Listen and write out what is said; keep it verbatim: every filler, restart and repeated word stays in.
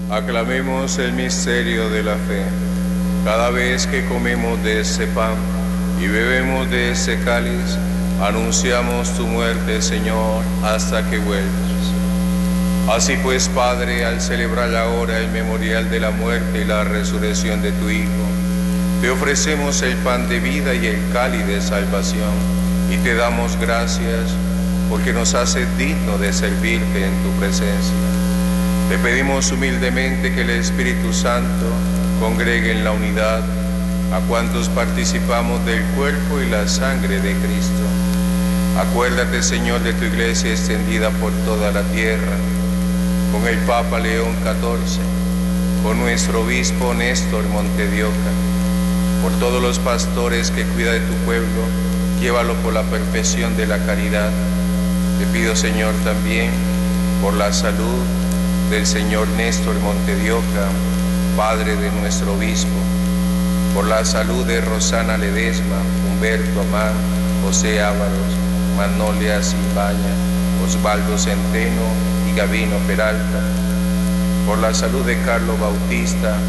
Aclamemos el misterio de la fe. Cada vez que comemos de ese pan y bebemos de ese cáliz, anunciamos tu muerte, Señor, hasta que vuelvas. Así pues, Padre, al celebrar ahora el memorial de la muerte y la resurrección de tu Hijo, te ofrecemos el pan de vida y el cáliz de salvación, y te damos gracias porque nos haces digno de servirte en tu presencia. Te pedimos humildemente que el Espíritu Santo congregue en la unidad a cuantos participamos del cuerpo y la sangre de Cristo. Acuérdate, Señor, de tu iglesia extendida por toda la tierra, con el Papa León catorce, con nuestro obispo Néstor Monte de Oca, por todos los pastores que cuidan de tu pueblo, llévalo por la perfección de la caridad. Te pido, Señor, también por la salud del Señor Néstor Monte de Oca, padre de nuestro obispo, por la salud de Rosana Ledesma, Humberto Amán, José Ávaros, Magnolia Simbaña, Osvaldo Centeno y Gabino Peralta, por la salud de Carlos Bautista,